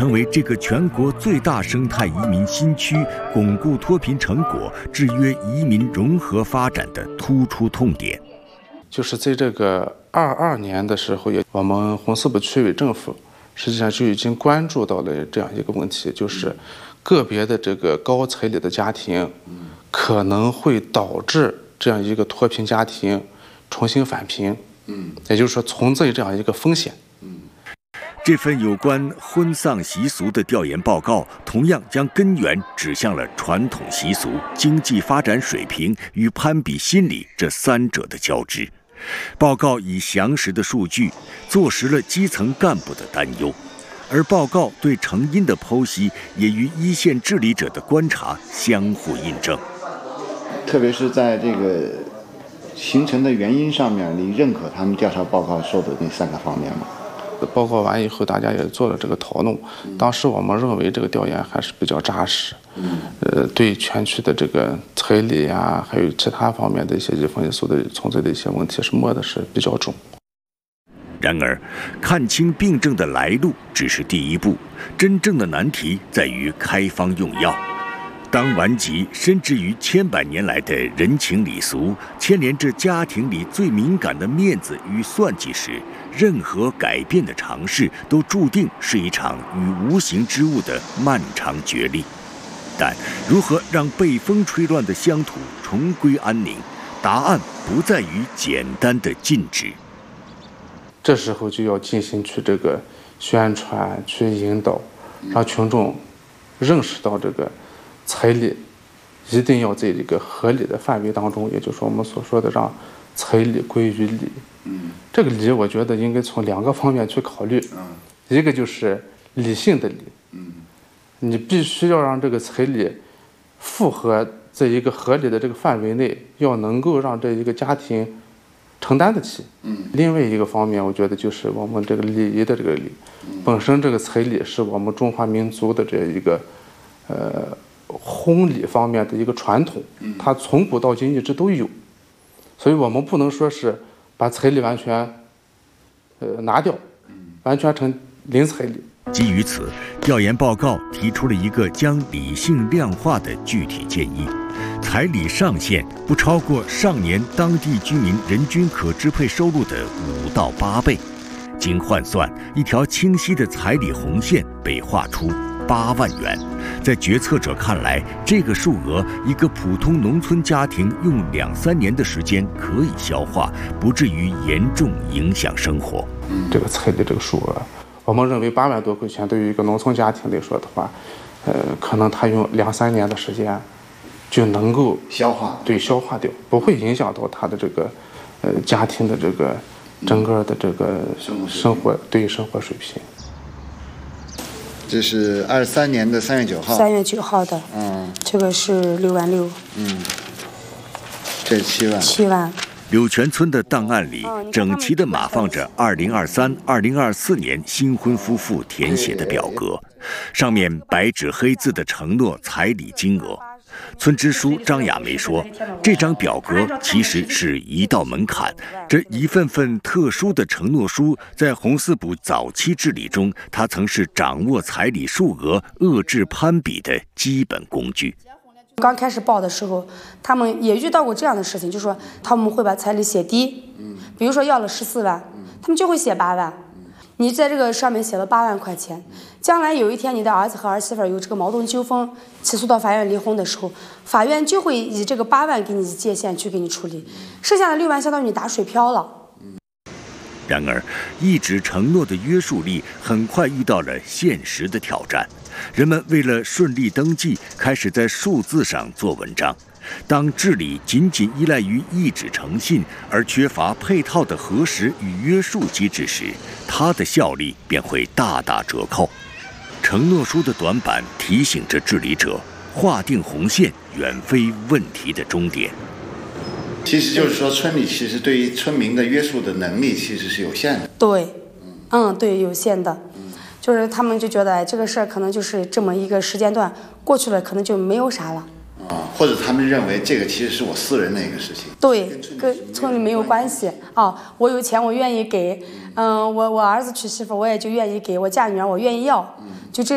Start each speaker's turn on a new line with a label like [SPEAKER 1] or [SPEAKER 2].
[SPEAKER 1] 成为这个全国最大生态移民新区巩固脱贫成果、制约移民融合发展的突出痛点。
[SPEAKER 2] 就是在这个22年的时候，我们红四部区委政府实际上就已经关注到了这样一个问题，就是个别的这个高彩礼的家庭可能会导致这样一个脱贫家庭重新返贫，也就是说存在这样一个风险。
[SPEAKER 1] 这份有关婚丧习俗的调研报告，同样将根源指向了传统习俗、经济发展水平与攀比心理这三者的交织。报告以详实的数据坐实了基层干部的担忧，而报告对成因的剖析也与一线治理者的观察相互印证。
[SPEAKER 3] 特别是在这个形成的原因上面，你认可他们调查报告说的那3个方面吗？
[SPEAKER 2] 报告完以后，大家也做了这个讨论。当时我们认为这个调研还是比较扎实，对全区的这个彩礼呀，还有其他方面的一些遗风习俗的存在的一些问题摸的是比较重。
[SPEAKER 1] 然而，看清病症的来路只是第一步，真正的难题在于开方用药。当顽疾深植于千百年来的人情礼俗，牵连着家庭里最敏感的面子与算计时，任何改变的尝试都注定是一场与无形之物的漫长角力。但如何让被风吹乱的乡土重归安宁，答案不在于简单的禁止。
[SPEAKER 2] 这时候就要进行去这个宣传，去引导，让群众认识到这个彩礼一定要在这个合理的范围当中，也就是我们所说的让彩礼归于礼。这个礼我觉得应该从2个方面去考虑，一个就是理性的礼，你必须要让这个彩礼符合在一个合理的这个范围内，要能够让这一个家庭承担得起。另外一个方面，我觉得就是我们这个礼仪的这个礼，本身这个彩礼是我们中华民族的这一个婚礼方面的一个传统，它从古到今一直都有，所以我们不能说是把彩礼完全拿掉，完全成零彩礼。
[SPEAKER 1] 基于此，调研报告提出了一个将理性量化的具体建议：彩礼上限不超过上年当地居民人均可支配收入的5到8倍。经换算，一条清晰的彩礼红线被画出8万元。在决策者看来，这个数额一个普通农村家庭用2-3年的时间可以消化，不至于严重影响生活。
[SPEAKER 2] 这个彩礼这个数额，我们认为8万多块钱对于一个农村家庭来说的话，可能他用2-3年的时间就能够消化掉，不会影响到他的这个家庭的这个整个的这个生活水平。
[SPEAKER 3] 这是23年的3月9号。
[SPEAKER 4] 3月9号的。这个是6万6。
[SPEAKER 3] 这7万。
[SPEAKER 4] 7万。
[SPEAKER 1] 柳泉村的档案里，整齐地码放着2023、2024年新婚夫妇填写的表格，上面白纸黑字地承诺彩礼金额。村支书张亚梅说，这张表格其实是一道门槛，这一份份特殊的承诺书，在红四部早期治理中，它曾是掌握彩礼数额、遏制攀比的基本工具。
[SPEAKER 4] 刚开始报的时候，他们也遇到过这样的事情，就是说他们会把彩礼写低，比如说要了14万，他们就会写8万。你在这个上面写了8万块钱，将来有一天你的儿子和儿媳妇有这个矛盾纠纷，起诉到法院离婚的时候，法院就会以这个8万给你界限去给你处理，剩下的6万相当于你打水漂了。
[SPEAKER 1] 然而，一纸承诺的约束力很快遇到了现实的挑战。人们为了顺利登记，开始在数字上做文章。当治理仅仅依赖于一纸诚信，而缺乏配套的核实与约束机制时，它的效力便会大打折扣。承诺书的短板提醒着治理者，划定红线远非问题的终点。
[SPEAKER 3] 其实就是说，村里其实对于村民的约束的能力其实是有限的。
[SPEAKER 4] 对，对，有限的。就是他们就觉得，这个事儿可能就是这么一个时间段过去了，可能就没有啥了。
[SPEAKER 3] 或者他们认为这个其实是我私人的一个事情。
[SPEAKER 4] 对，跟村里没有关系啊。我有钱我愿意给，我儿子娶媳妇我也就愿意给，我嫁女儿我愿意要，就这。